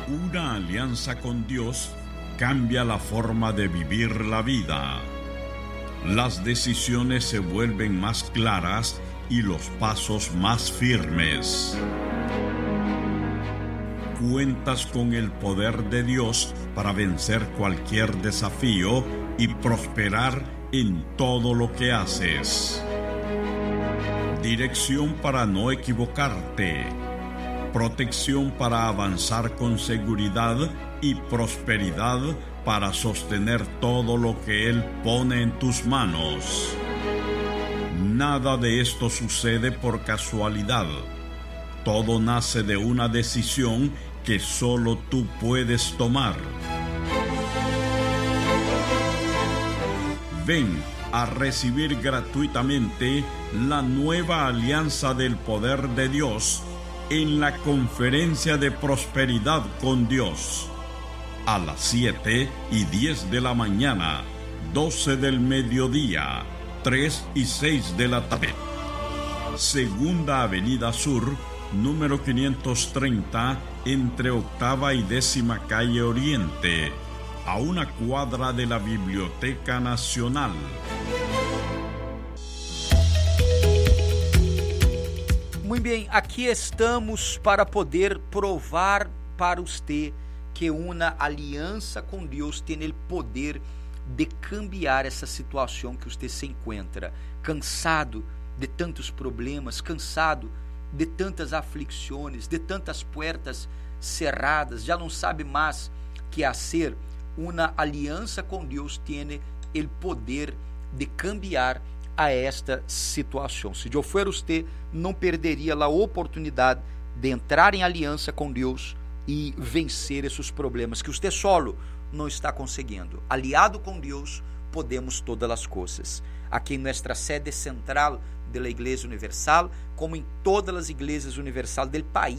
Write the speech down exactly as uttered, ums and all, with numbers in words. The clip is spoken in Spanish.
Una alianza con Dios cambia la forma de vivir la vida. Las decisiones se vuelven más claras y los pasos más firmes. Cuentas con el poder de Dios para vencer cualquier desafío y prosperar en todo lo que haces. Dirección para no equivocarte. Protección para avanzar con seguridad y prosperidad para sostener todo lo que Él pone en tus manos. Nada de esto sucede por casualidad. Todo nace de una decisión que solo tú puedes tomar. Ven a recibir gratuitamente la nueva alianza del poder de Dios en la conferencia de prosperidad con Dios. A las siete y diez de la mañana, doce del mediodía, tres y seis de la tarde. Segunda Avenida Sur, número quinientos treinta, entre Octava y Décima Calle Oriente, a una cuadra de la Biblioteca Nacional. Muito bem, aqui estamos para poder provar para você que uma aliança com Deus tem o poder de cambiar essa situação que você se encontra, cansado de tantos problemas, cansado de tantas aflicções, de tantas puertas cerradas, já não sabe mais que fazer. Uma aliança com Deus tem o poder de cambiar a esta situação. Se eu for você, não perderia a oportunidade de entrar em aliança com Deus e vencer esses problemas que você solo não está conseguindo. Aliado com Deus, podemos todas as coisas. Aqui em nossa sede central da Igreja Universal, como em todas as igrejas universais do país,